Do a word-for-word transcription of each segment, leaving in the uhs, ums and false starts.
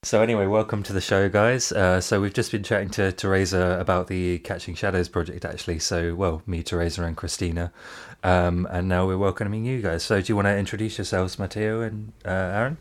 So anyway, welcome to the show, guys. Uh, so we've just been chatting to Teresa about the Catching Shadows project, actually. So, well, me, Teresa, and Christina. Um, and now we're welcoming you guys. So do you want to introduce yourselves, Matteo and uh, Aaron?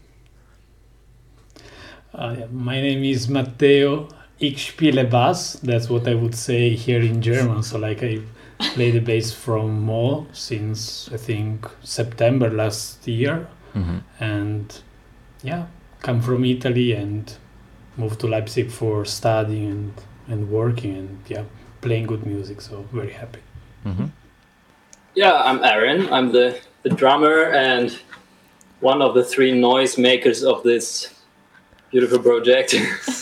Uh, yeah, my name is Matteo. Ich spiele Bass. That's what I would say here in German. So, like, I play the bass from Mo since, I think, September last year. Mm-hmm. And, yeah, come from Italy and moved to Leipzig for studying and, and working and, yeah, playing good music. So, very happy. Mm-hmm. Yeah, I'm Aaron. I'm the, the drummer and one of the three noise makers of this beautiful project.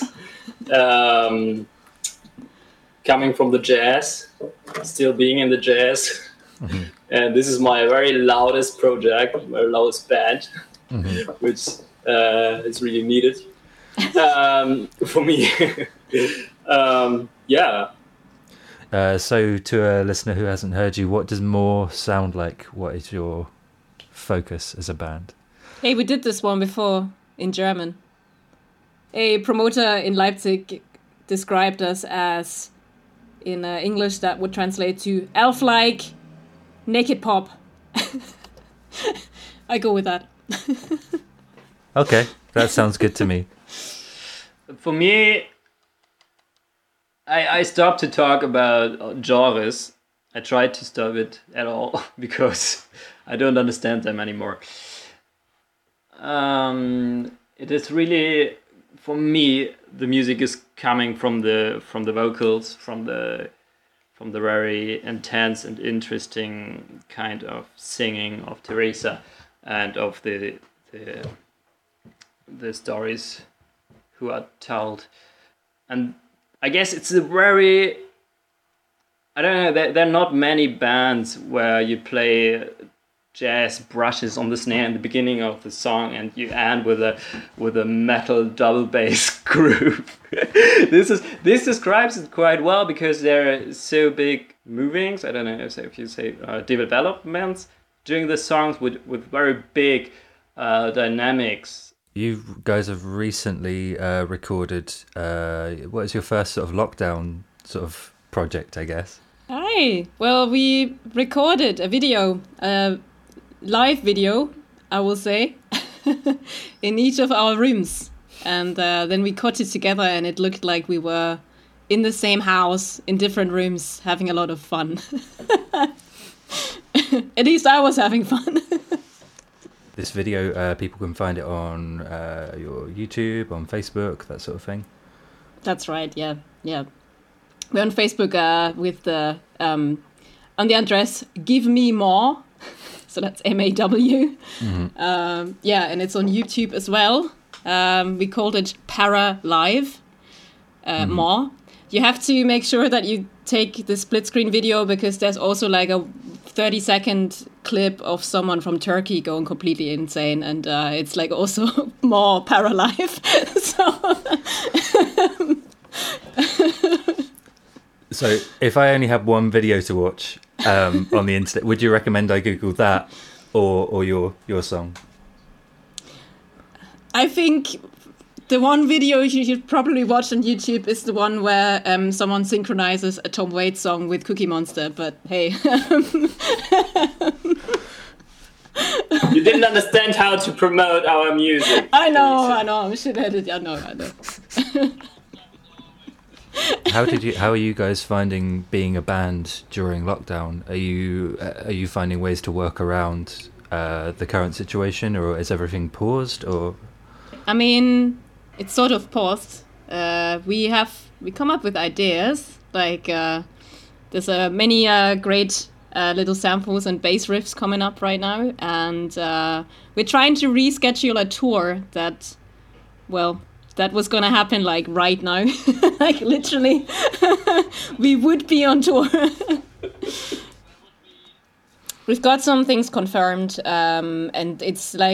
um, coming from the jazz, still being in the jazz. Mm-hmm. And this is my very loudest project, my loudest band, Mm-hmm. which uh, is really needed um, for me. um, yeah. Uh, so to a listener who hasn't heard you, what does More sound like? What is your focus as a band? Hey, we did this one before in German. A promoter in Leipzig described us as, in uh, English, that would translate to elf-like naked pop. I go with that. Okay, that sounds good to me. For me, I, I stopped to talk about genres. I tried to stop it at all because I don't understand them anymore. Um, it is really, for me, the music is coming from the from the vocals, from the from the very intense and interesting kind of singing of Teresa and of the the the stories who are told. And I guess it's a very, I don't know, there, there are not many bands where you play jazz brushes on the snare in the beginning of the song and you end with a with a metal double bass groove. this is this describes it quite well because there are so big movings, I don't know if, if you say uh, developments during the songs with, with very big uh, dynamics. You guys have recently uh, recorded, uh, what is your first sort of lockdown sort of project, I guess? Hi. Well, we recorded a video, a live video, I will say, in each of our rooms. And uh, then we cut it together and it looked like we were in the same house, in different rooms, having a lot of fun. At least I was having fun. This video, uh, people can find it on uh, your YouTube, on Facebook, that sort of thing. That's right, yeah, yeah. We're on Facebook uh, with the um, on the address Give Me More, so that's M A W. Mm-hmm. Um, yeah, and it's on YouTube as well. Um, we called it Para Live uh, Mm-hmm. More. You have to make sure that you take the split screen video because there's also like a thirty second clip of someone from Turkey going completely insane, and uh, it's like also more Para Live. so. So if I only have one video to watch um, on the internet, would you recommend I Google that or or your your song? I think the one video you should probably watch on YouTube is the one where um, someone synchronizes a Tom Waits song with Cookie Monster, but hey. You didn't understand how to promote our music. I know, I know, I'm shit-headed, I know, I know. How did you? How are you guys finding being a band during lockdown? Are you uh, are you finding ways to work around uh, the current situation, or is everything paused? Or I mean, it's sort of paused. Uh, we have we come up with ideas like uh, there's uh, many uh, great uh, little samples and bass riffs coming up right now, and uh, we're trying to reschedule a tour that, well. That was going to happen like right now, like literally, we would be on tour. We've got some things confirmed, um, and it's like